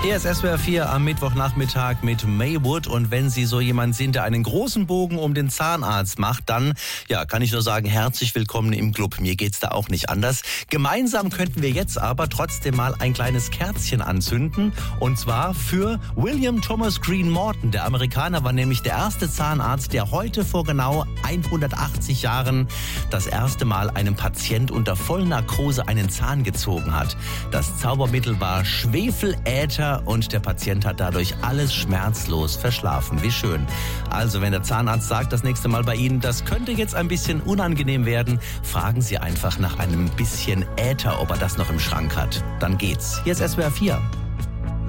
Hier ist SWR 4 am Mittwochnachmittag mit Maywood. Und wenn Sie so jemand sind, der einen großen Bogen um den Zahnarzt macht, dann kann ich nur sagen, herzlich willkommen im Club. Mir geht's da auch nicht anders. Gemeinsam könnten wir jetzt aber trotzdem mal ein kleines Kerzchen anzünden. Und zwar für William Thomas Green Morton. Der Amerikaner war nämlich der erste Zahnarzt, der heute vor genau 180 Jahren das erste Mal einem Patient unter Vollnarkose einen Zahn gezogen hat. Das Zaubermittel war Schwefeläther und der Patient hat dadurch alles schmerzlos verschlafen. Wie schön. Also, wenn der Zahnarzt sagt das nächste Mal bei Ihnen, das könnte jetzt ein bisschen unangenehm werden, fragen Sie einfach nach einem bisschen Äther, ob er das noch im Schrank hat. Dann geht's. Hier ist SWR 4.